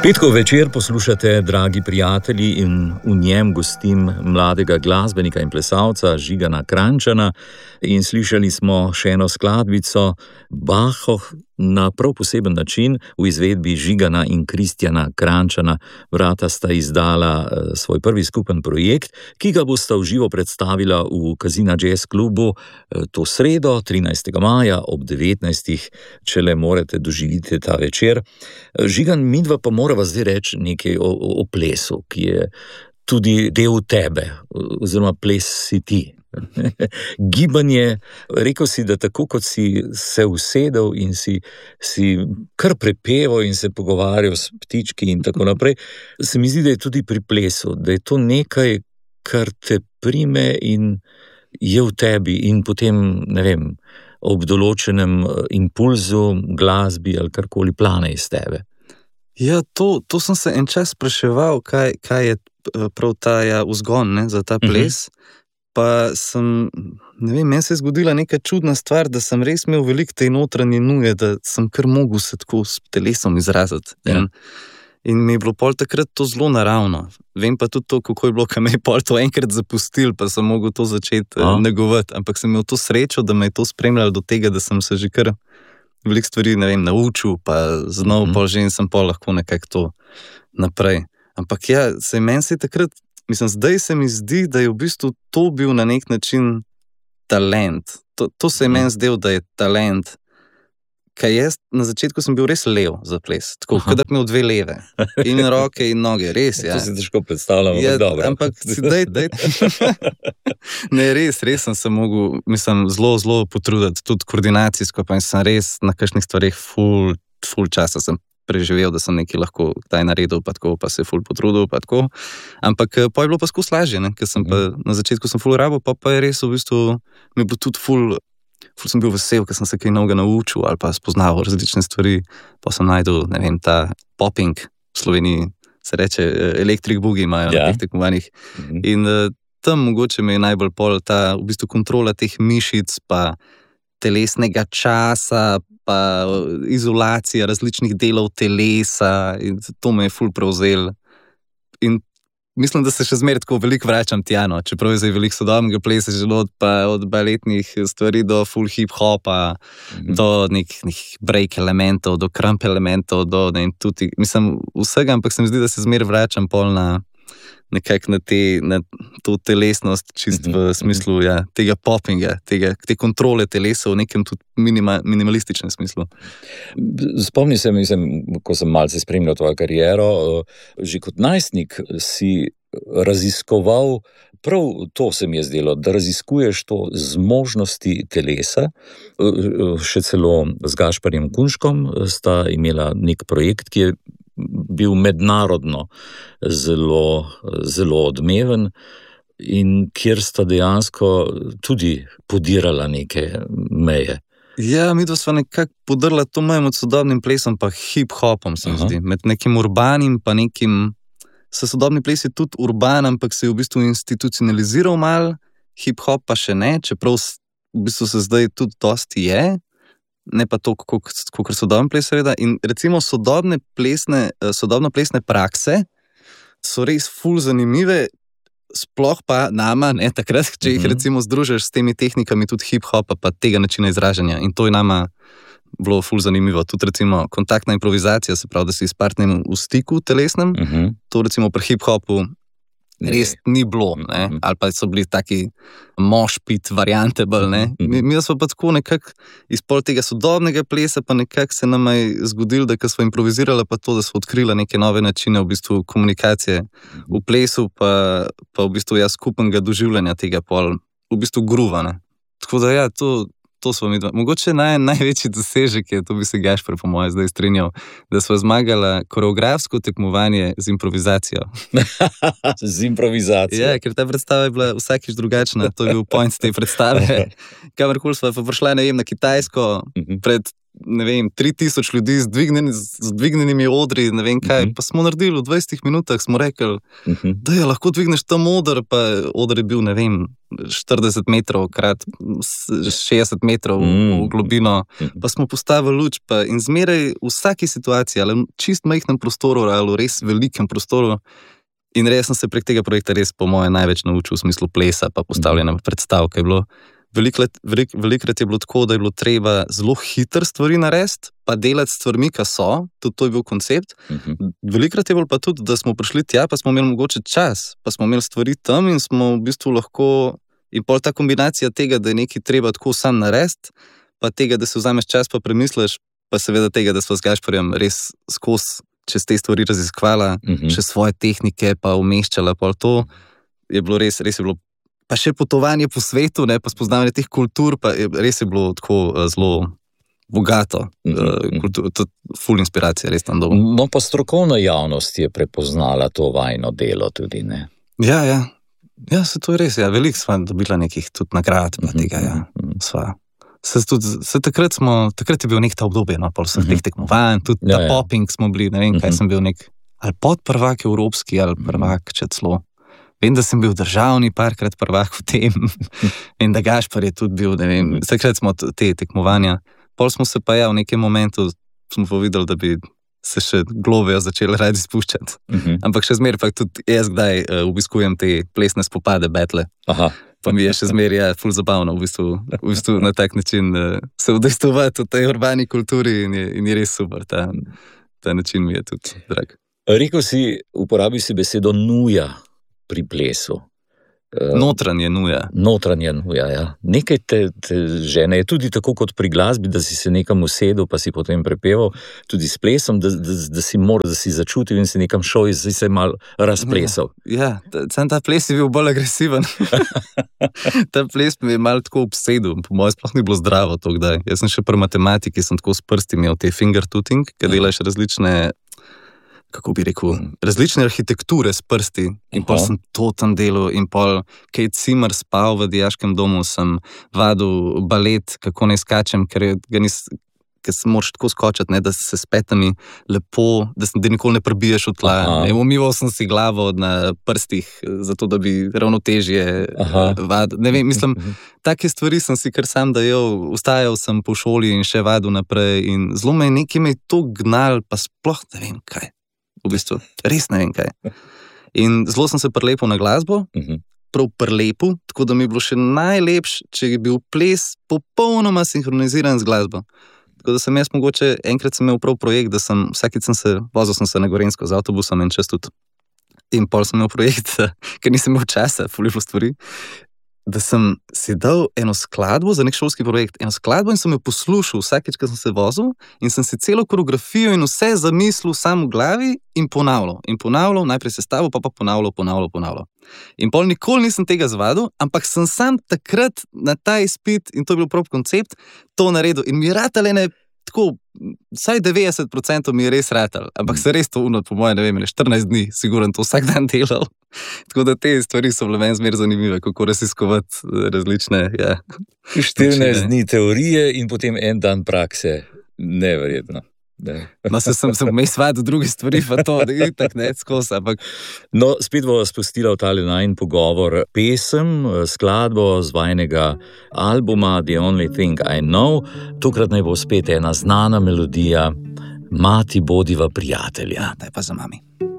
Petkov večer poslušate, dragi prijatelji, in v njem gostim mladega glasbenika in plesalca Žigana Krajnčana. In slišali smo še eno skladbico Bachoh na prav poseben način v izvedbi Žigana in Kristjana Krajnčana. Vrata sta izdala svoj prvi skupen projekt, ki ga bosta v živo predstavila v Kazina Jazz klubu to sredo, 13. maja ob 19. če le morete doživite ta večer. Žigan, midva pa morava zdaj reči nekaj o plesu, ki je tudi del tebe, oziroma ples si ti. Gibanje, rekel si, da tako kot si se usedel in si kar prepeval in se pogovarjal s ptički in tako naprej, se mi zdi, da je tudi pri plesu, da je to nekaj, kar te prime in je v tebi in potem, ne vem, ob določenem impulzu, glasbi ali karkoli plane iz tebe. Ja, to sem se en čas spraševal, kaj je prav ta vzgon, za ta ples. Pa sem, ne vem, meni se je zgodila neka čudna stvar, da sem res imel veliko te notranje nuje, da sem kar mogel se tako s telesom izraziti. Ja. In mi je bilo pol takrat to zelo naravno. Vem pa tudi to, kako je bilo, ko me je pol to enkrat zapustil, pa sem mogel to začeti negovati. Ampak sem imel to srečo, da me je to spremljalo do tega, da sem se že kar veliko stvari, ne vem, naučil, pa znal pol že in sem pol lahko nekako to naprej. Ampak ja, meni se je takrat, zdaj se mi zdi, da je v bistvu to bil na nek način talent. To se je meni zdel, da je talent. Kaj jaz, na začetku sem bil res lev za ples, tako, kadar bi imel dve leve, in roke in noge, res, ja. To si težko predstavljam, dobro. Ampak daj. Ne, res sem se mogel, zelo potruditi, tudi koordinacijsko, pa sem res na kakšnih stvareh ful časa sem preživel, da sem nekaj lahko kdaj naredil, pa tako, pa se ful potrudil, pa tako. Ampak pa je bilo pa skos lažje, ker sem pa na začetku sem ful rabo, pa je res v bistvu, mi bo tudi ful sem bil vesel, ker sem se kaj novega naučil ali pa spoznal različne stvari, pa sem najdel, ne vem, ta popping v Sloveniji, se reče electric boogie imajo na teh tekmovanjih. In tam mogoče mi je najbolj pol ta v bistvu kontrola teh mišic, pa telesnega časa, pa izolacija različnih delov telesa, in to me je ful prevzel. In mislim, da se še zmeraj tako veliko vračam tja, čeprav je zdaj veliko sodobnega plesa že od baletnih stvari do full hip-hopa, do nekih break elementov, do krump elementov, do tudi, vsega, ampak se mi zdi, da se zmeraj vračam pol na nekako na to telesnost, čist v smislu tega poppinga, te kontrole telesa v nekem tudi minimalističnem smislu. Spomni se, ko sem malce spremljal tvojo kariero, že kot najstnik si raziskoval, prav to se mi je zdelo, da raziskuješ to zmožnosti telesa, še celo z Gašparjem Kunškom sta imela nek projekt, ki je bil mednarodno zelo odmeven in kjer sta dejansko tudi podirala neke meje. Ja, midva sva nekako podrla to mejo med sodobnim plesom pa hip-hopom, se mi zdi. Med nekim urbanim pa nekim, sodobni ples je tudi urban, ampak se je v bistvu institucionaliziral mal, hip-hop pa še ne, čeprav v bistvu se zdaj tudi dosti je, ne pa to, kakor sodobni ples, seveda. In recimo sodobno plesne prakse so res ful zanimive, sploh pa nama, takrat, če jih recimo združiš s temi tehnikami tudi hip-hopa, pa tega načina izražanja. In to je nama bilo ful zanimivo. Tudi recimo kontaktna improvizacija, se pravi, da si s partnerjem v stiku telesnem, to recimo pri hip-hopu res ni bilo, ali pa so bili taki moshpit variante bolj, Mi smo pa tako nekako iz pol tega sodobnega plesa, pa nekako se nam je zgodilo, da ko smo improvizirali pa to, da smo odkrili neke nove načine v bistvu komunikacije v plesu, pa v bistvu skupnega doživljanja tega pol, v bistvu gruva, Tako da to smo mi dva. Mogoče največji dosežek je, to bi se Gašper po moje zdaj strinjal, da smo zmagala koreografsko tekmovanje z improvizacijo. Z improvizacijo. Ja, ker ta predstava je bila vsakič drugačna, to je bil point te predstave. Kamorkoli sva pa prišla, ne vem, na Kitajsko, pred ne vem, 3000 ljudi z dvignjenimi odri, ne vem kaj, pa smo naredili v 20 minutah, smo rekli, da je lahko dvigneš tam oder, pa oder je bil, ne vem, 40 metrov krat 60 metrov v globino, pa smo postavili luč, pa in zmeraj v vsaki situaciji, ali v čist majhnem prostoru, ali v res velikem prostoru, in res sem se prek tega projekta res po moje največ naučil v smislu plesa, pa postavljena predstav, kaj je bilo. Velikrat je bilo tako, da je bilo treba zelo hitro stvari narediti, pa delati stvarmi, ki so, tudi to je bil koncept. Velikrat je bilo pa tudi, da smo prišli tja, pa smo imeli mogoče čas, pa smo imeli stvari tam in smo v bistvu lahko, in pol ta kombinacija tega, da je nekaj treba tako sam narediti, pa tega, da se vzameš čas, pa premisliš, pa seveda tega, da smo z Gašparjem res skozi čez te stvari raziskvala, še svoje tehnike, pa umeščala, pa to je bilo res je bilo. Pa še potovanje po svetu, ne, pa spoznavanje teh kultur, pa res je bilo tako zelo bogato. Ful inspiracija, res tam dol. No, pa strokovna javnost je prepoznala to vajno delo tudi, ne? Ja, se to je res, ja. Veliko sva dobila nekih tudi nagrad, pa tega, ja. Sva. Takrat je bil nek ta obdobje, no, pol vseh teh tekmovanj, tudi ta popping smo bili, ne vem, kaj sem bil nek, ali podprvak evropski, ali prvak, če celo. Vem, da sem bil državni parkrat prvak v tem. In da Gašpar je tudi bil, ne vem, takrat smo te tekmovanja. Pol smo se pa v nekem momentu smo povedali, da bi se še globejo začeli radi spuščati. Ampak še zmeraj pa tudi jaz kdaj obiskujem te plesne spopade, betle. Pa mi je še zmeraj ful zabavno v bistvu na tak način se udejstovati v tej urbani kulturi in je res super. Ta način mi je tudi drag. Rekel si, uporabil si besedo nuja pri plesu. Notranje nuja. Notranje nuja, ja. Nekaj te žene, je tudi tako kot pri glasbi, da si se nekam usedel, pa si potem prepeval, tudi s plesom, da si začutil in si nekam šel in si se malo razplesal. Ja, sam ta ples je bil bolj agresiven. Ta ples mi je malo tako obsedel, po mojem sploh ni bilo zdravo to kdaj. Jaz sem še pri matematiki, sem tako s prsti imel te finger tutting, kad delaš različne, kako bi rekel, različne arhitekture s prsti in pol sem to tam delal in pol Kate Zimmer spal v dijaškem domu, sem vadil balet, kako ne skačem, ker se moraš tako skočati, ne, da se s petami lepo, da nikoli ne prebiješ v tla. Umival sem si glavo na prstih, zato da bi ravnotežje vadil. Ne vem, mislim, take stvari sem si kar sam dajal, ustajal sem po šoli in še vadil naprej in zelo me je to gnal, pa sploh ne vem kaj. V bistvu, res ne vem kaj. In zelo sem se prilepil na glasbo, prav prilepil, tako da mi je bilo še najlepše, če je bil ples popolnoma sinhroniziran z glasbo. Tako da sem jaz mogoče, enkrat sem imel prav projekt, da vsakič vozil sem se na Gorenjsko z avtobusom en čas tudi. In pol sem imel projekt, ker nisem imel časa, ful je bilo stvari, da sem si dal eno skladbo za nek šolski projekt, eno skladbo in sem jo poslušal vsakeč, ko sem se vozil in sem si celo koreografijo in vse zamislil sam v glavi in ponavljal. In ponavljal, najprej sestavil, pa ponavljal. In pol nikoli nisem tega zvadil, ampak sem sam takrat na ta izpit, in to je bil prav koncept, to naredil. In mi je ratalo tako, vsaj 90% mi je res ratalo, ampak se res to po moje, ne vem, 14 dni, sigurno to vsak dan delal. Tako da te stvari so bile meni zmeraj zanimive, kako raziskovati različne, 14 dni teorije in potem en dan prakse. Neverjetno. No, sem vmes vadil druge stvari, pa to, da je tako ne skozi, ampak... No, spet bo spustila v tale najin pogovor pesem, skladbo z vajnega albuma The Only Thing I Know. Tokrat naj bo spet ena znana melodija Mati bodiva prijatelja. Daj pa za mami.